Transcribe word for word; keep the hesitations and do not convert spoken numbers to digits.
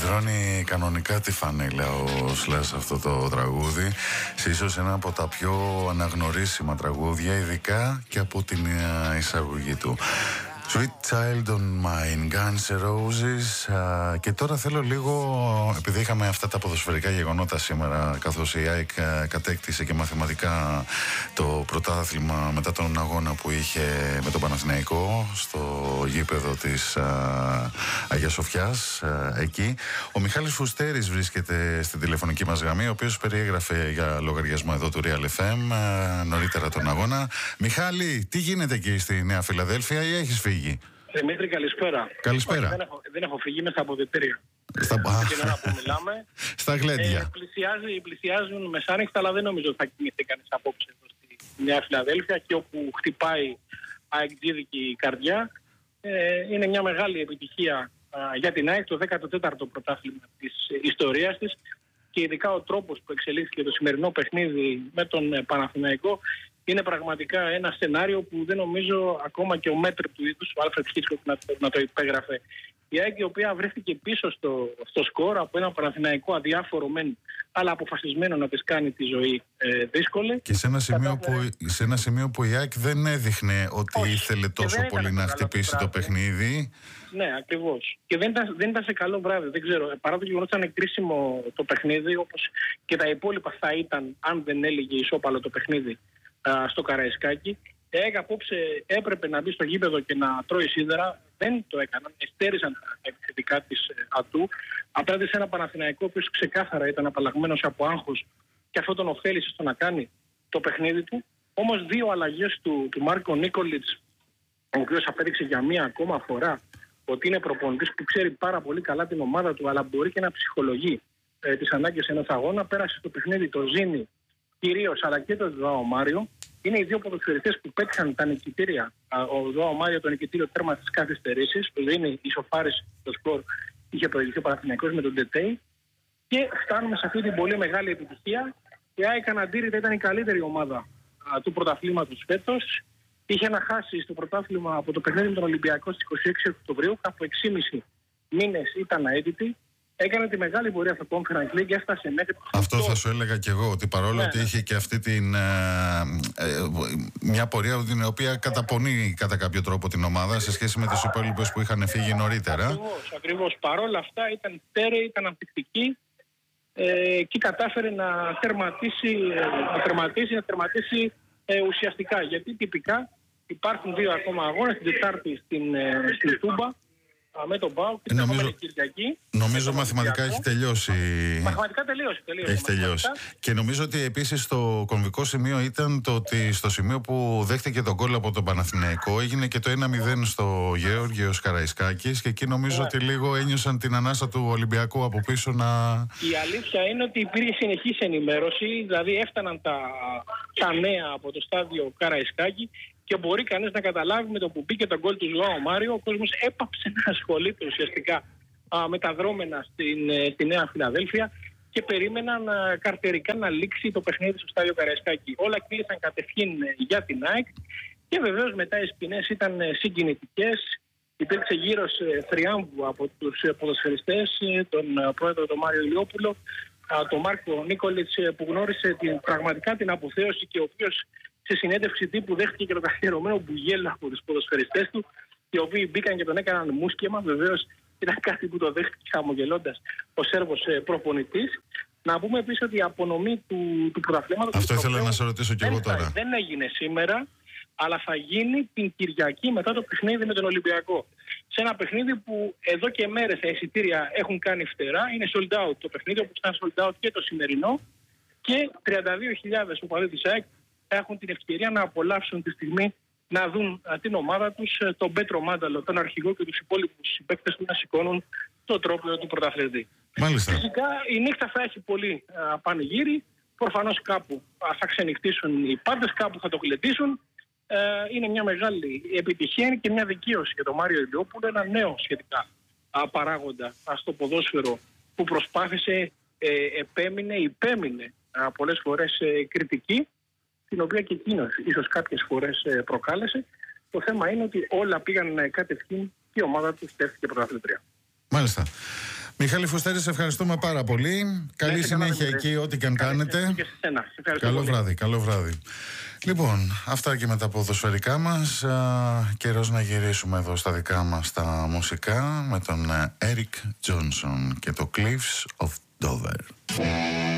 Υδρώνει κανονικά τη φανέλα ο Σλάς αυτό το τραγούδι. Ίσως ένα από τα πιο αναγνωρίσιμα τραγούδια, ειδικά και από την εισαγωγή του. Sweet Child on Mine, Guns N' Roses. Α, και τώρα θέλω λίγο, επειδή είχαμε αυτά τα ποδοσφαιρικά γεγονότα σήμερα, καθώς η ΑΕΚ κατέκτησε και μαθηματικά το πρωτάθλημα μετά τον αγώνα που είχε με τον Παναθηναϊκό στο γήπεδο της α, Αγίας Σοφιάς, α, εκεί. Ο Μιχάλης Φουστέρης βρίσκεται στην τηλεφωνική μας γραμμή, ο οποίος περιέγραφε για λογαριασμό εδώ του Real εφ εμ α, νωρίτερα τον αγώνα. Μιχάλη, τι γίνεται εκεί στη Νέα Φιλαδέλφια ή έχεις φύγει? Δημήτρη, καλησπέρα. Καλησπέρα. Δεν έχω, δεν έχω φύγει, είμαι στα αποδυτήρια. Στα την ώρα που μιλάμε. Στα γλέντια. Ε, πλησιάζει, πλησιάζουν μεσάνυχτα, αλλά δεν νομίζω ότι θα κινηθεί κανείς απόψε εδώ στη Νέα Φιλαδέλφια, και όπου χτυπάει αεκτζίδικη καρδιά. Ε, είναι μια μεγάλη επιτυχία α, για την ΑΕΚ, το δέκατο τέταρτο πρωτάθλημα της ιστορίας της, και ειδικά ο τρόπος που εξελίχθηκε το σημερινό παιχνίδι με τον ε, Παναθηναϊκό είναι πραγματικά ένα σενάριο που δεν νομίζω ακόμα και ο μέτρ του είδους, ο Άλφρεντ Χίτσκοκ, να, να το υπέγραφε. Η ΑΕΚ, η οποία βρέθηκε πίσω στο, στο σκορ από ένα Παναθηναϊκό αδιάφορο μεν, αλλά αποφασισμένο να της κάνει τη ζωή ε, δύσκολη. Και σε ένα, σημείο που, σε ένα σημείο που η ΑΕΚ δεν έδειχνε ότι Όχι. ήθελε τόσο πολύ να χτυπήσει το παιχνίδι. Ναι, ακριβώς. Και δεν ήταν, δεν ήταν σε καλό βράδυ. Δεν ξέρω. Παρά το γεγονός ότι ήταν κρίσιμο το παιχνίδι, όπως και τα υπόλοιπα θα ήταν αν δεν έλεγε ισόπαλο το παιχνίδι α, στο Καραϊσκάκι. Η ΑΕΚ απόψε έπρεπε να μπει στο γήπεδο και να τρώει σίδερα. Δεν το έκαναν. Εστέρισαν τα επιθετικά της ε, ατού. Απέναντι σε ένα Παναθηναϊκό, ο οποίος ξεκάθαρα ήταν απαλλαγμένος από άγχος, και αυτό τον ωφέλησε στο να κάνει το παιχνίδι του. Όμως δύο αλλαγές του, του Μάρκο Νίκολιτς, ο οποίος απέδειξε για μία ακόμα φορά ότι είναι προπονητής που ξέρει πάρα πολύ καλά την ομάδα του, αλλά μπορεί και να ψυχολογεί ε, τις ανάγκες ενός αγώνα. Πέρασε στο παιχνίδι το Ζήνη κυρίως, αλλά και το Ζωάο Μάριο. Είναι οι δύο ποδοσφαιριστές που πέτυχαν τα νικητήρια. Ο Ζωάο Μάριο το νικητήριο τέρμα της καθυστερήσης, το Ζήνη ισοφάρισε το σκορ, είχε προηγηθεί ο Παναθηναϊκός με τον Ντετέι. Και φτάνουμε σε αυτή την πολύ μεγάλη επιτυχία. Η ΑΕΚ αναντήρητα ήταν η καλύτερη ομάδα α, του πρωταθλήματος φέτος. Είχε να χάσει στο πρωτάθλημα από το παιχνίδι με τον Ολυμπιακό στις είκοσι έξι Οκτωβρίου. Από έξι και μισό μήνες ήταν αίτητη. Έκανε τη μεγάλη πορεία στο Conference League, έφτασε μέχρι το... Αυτό θα σου έλεγα και εγώ, ότι παρόλο ναι, ότι ναι. είχε και αυτή την... Ε, ε, μια πορεία την οποία καταπονεί κατά κάποιο τρόπο την ομάδα σε σχέση με τους υπόλοιπους που είχαν φύγει νωρίτερα. Ακριβώς, ακριβώς. Παρόλα αυτά ήταν τέρεη, ήταν αμφικτική ε, και κατάφερε να τερματίσει, να τερματίσει, να τερματίσει ε, ουσιαστικά. Γιατί τυπικά υπάρχουν δύο ακόμα αγώνες, την Τετάρτη στην, ε, στην Τούμπα με τον ΠΑΟΚ και την επόμενη Κυριακή. Νομίζω μαθηματικά έχει τελειώσει. Μαθηματικά τελείωσε. τελείωσε έχει τελειώσει. Και νομίζω ότι επίσης το κομβικό σημείο ήταν το ότι στο σημείο που δέχτηκε τον γκολ από τον Παναθηναϊκό έγινε και το ένα μηδέν στο Γεώργιος Καραϊσκάκης, και εκεί νομίζω yeah. ότι λίγο ένιωσαν την ανάσα του Ολυμπιακού από πίσω να... Η αλήθεια είναι ότι υπήρχε συνεχής ενημέρωση, δηλαδή έφταναν τα, τα νέα από το στάδιο Καραϊσκάκη. Και μπορεί κανείς να καταλάβει με το που μπήκε τον γκολ του Ζωάο Μάριο, ο κόσμος έπαψε να ασχολείται ουσιαστικά α, με τα δρόμενα στην, ε, στη Νέα Φιλαδέλφια, και περίμεναν α, καρτερικά να λήξει το παιχνίδι στο στάδιο Καραϊσκάκη. Όλα κλείσαν κατευθείαν για την ΑΕΚ, και βεβαίως μετά οι σκηνές ήταν ε, συγκινητικές. Υπήρξε γύρος ε, θριάμβου από τους ε, ποδοσφαιριστές, ε, τον ε, πρόεδρο τον Μάριο Ηλιόπουλο, ε, τον Μάρκο Νίκολιτς, ε, που γνώρισε την, πραγματικά την αποθέωση, και ο οποίος σε συνέντευξη τύπου δέχτηκε και το καθιερωμένο μπουγέλα από τους ποδοσφαιριστές του, οι οποίοι μπήκαν και τον έκαναν μουσκεμα. Βεβαίως ήταν κάτι που το δέχτηκε χαμογελώντας ο Σέρβος προπονητής. Να πούμε επίσης ότι η απονομή του, του πρωταθλήματος... Αυτό ήθελα να σε ρωτήσω και εγώ τώρα. Δεν έγινε σήμερα, αλλά θα γίνει την Κυριακή μετά το παιχνίδι με τον Ολυμπιακό. Σε ένα παιχνίδι που εδώ και μέρες τα εισιτήρια έχουν κάνει φτερά, είναι sold out το παιχνίδι, όπως ήταν sold out και το σημερινό, και τριάντα δύο χιλιάδες οπαδοί της ΑΕΚ έχουν την ευκαιρία να απολαύσουν τη στιγμή να δουν α, την ομάδα τους, τον Πέτρο Μάνταλο, τον αρχηγό, και τους υπόλοιπους συμπαίκτες του να σηκώνουν το τρόπαιο του πρωταθλητή. Μάλιστα. Φυσικά η νύχτα θα έχει πολύ α, πανηγύρι. Προφανώς κάπου α, θα ξενυχτήσουν οι πάντες, κάπου θα το γλεντήσουν. Ε, είναι μια μεγάλη επιτυχία και μια δικαίωση για τον Μάριο Ηλιόπουλο, ένα νέο σχετικά α, παράγοντα α, στο ποδόσφαιρο, που προσπάθησε, ε, επέμεινε, υπέμεινε α, πολλές φορές ε, κριτική, την οποία και εκείνος ίσως κάποιες φορές ε, προκάλεσε. Το θέμα είναι ότι όλα πήγαν κατευθείαν και η ομάδα του στέφθηκε πρωταθλήτρια. Μάλιστα. Μιχάλη Φουστέρη, σε ευχαριστούμε πάρα πολύ. Καλή Ναι, συνέχεια καλά, εκεί, ό,τι και αν κάνετε. Και σε σένα. Σε ευχαριστώ Καλό πολύ. βράδυ, καλό βράδυ. Λοιπόν, αυτά και με τα ποδοσφαιρικά μας. Καιρός να γυρίσουμε εδώ στα δικά μας τα μουσικά με τον Eric Johnson και το Cliffs of Dover.